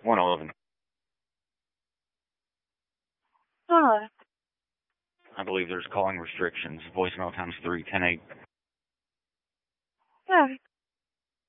111. Hi. I believe there's calling restrictions. Voicemail times 3, 10, 8. Yeah.